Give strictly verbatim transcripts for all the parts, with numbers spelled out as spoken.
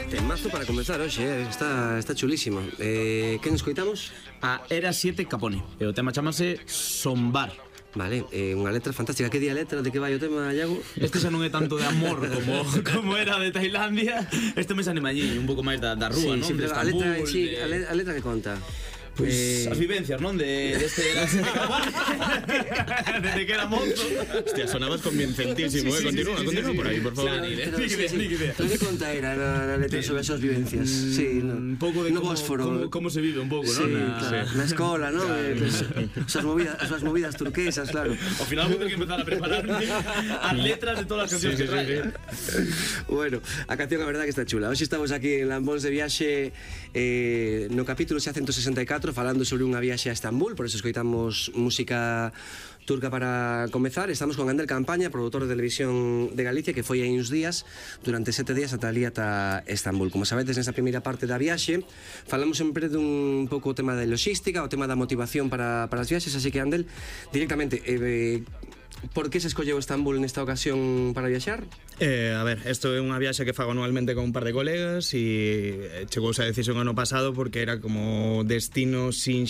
Temazo para comenzar hoxe, eh? está, está chulísimo. Eh, que nos coitamos? A Era siete Capone. E o tema chamase Sombar. Vale, eh, unha letra fantástica. Que di a letra? De que vai o tema, Iago? Este xa non é tanto de amor como, como era de Tailandia. Este me anima allí, un pouco máis da, da rúa, sí, non? Sí, de pero a letra, Estambul, sí, de... a, le, a letra que conta? Pois Eh... as vivencias, non? De, de este Era siete Capone. Desde que era mozo. Hostia, sonabas convincentísimo, sí, sí, eh? Continúa, sí, sí, continúa sí, por aí, por favor. Claro, Pero, ni sí, idea, sí. ni idea. Pero que conta era la, la letra sobre esas vivencias? Mm, sí, no. Un pouco de no como, Bósforo. como, como se vive un pouco, sí, non? Na, claro, sí. na escola, non? Claro. Eh, pues, esas, movidas, esas movidas turquesas, claro. Ao final vou ter que empezar a prepararme as letras de todas as cancións Sí, que sí, trae. sí, sí. Bueno, a canción a verdad que está chula. Hoxe estamos aquí en Lambóns de Viaxe, eh, no capítulo xa ciento sesenta e catro, falando sobre unha viaxe a Estambul. Por eso escoitamos música turca para comezar. Estamos con Andel Campaña, produtor de Televisión de Galicia, que foi aí uns días, durante sete días ata ali ata Estambul. Como sabedes, nesa primeira parte da viaxe falamos sempre dun pouco o tema de logística, o tema da motivación para, para as viaxes, así que Andel, directamente, eh, por que se escolleu Estambul nesta ocasión para viaxar? Eh, a ver, isto é unha viaxe que fago anualmente con un par de colegas e chegouse a decisión ano pasado porque era como destino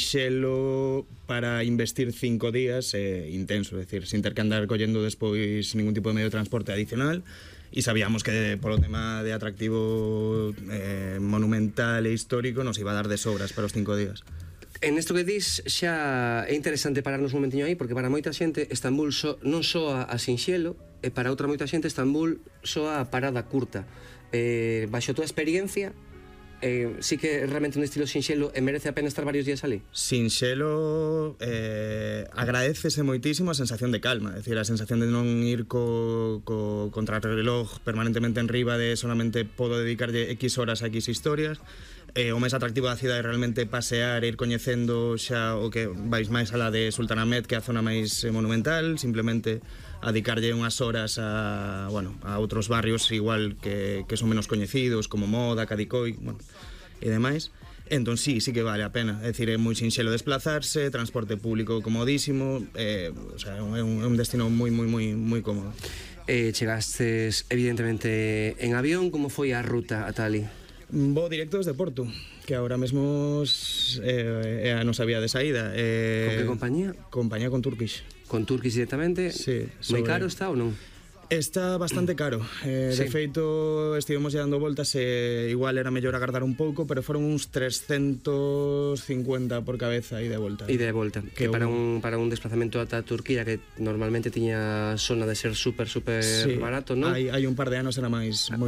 sinxelo para investir cinco días eh, intenso, é dicir, sin ter que andar collendo despois ningún tipo de medio de transporte adicional. E sabíamos que polo tema de atractivo eh, monumental e histórico nos iba a dar de sobras para os cinco días. En isto que dis xa é interesante pararnos un momentiño aí, porque para moita xente Estambul so, non soa a sinxelo, e para outra moita xente Estambul soa a parada curta. Eh, baixo a tua experiencia, eh, sí que é realmente un estilo sinxelo e merece a pena estar varios días ali? Sinxelo, eh, agradecese moitísimo a sensación de calma, é dicir, a sensación de non ir co, co contrarreloj permanentemente en riba de solamente podo dedicarlle X horas a X historias. Eh, o máis atractivo da cidade é realmente pasear e ir coñecendo xa o que vais máis alá de Sultanahmet, que é a zona máis eh, monumental, simplemente a dedicarlle unhas horas a, bueno, a outros barrios igual que, que son menos coñecidos, como Moda, Cadicoy, bueno, e demais. Entón sí, sí que vale a pena, é dicir, é moi sinxelo desplazarse, transporte público comodísimo, eh, o sea, é un, é un destino moi, moi, moi, moi cómodo. Eh, chegastes evidentemente en avión, como foi a ruta ata ali? Vou directo desde Porto, que agora mesmo eh, é a nosa vía de saída. Eh, Con que compañía? Compañía con Turkish. Con Turkish directamente? Sí. Moi sobre... caro está ou non? Está bastante caro. Eh, sí. De feito, estivemos dando voltas e igual era mellor agardar un pouco, pero foron uns trescentos cincuenta por cabeza e de volta. E de volta, que, que para un para un desplazamento ata Turquía, que normalmente tiña sona de ser super super sí. barato, non? Hai, hai un par de anos era máis moi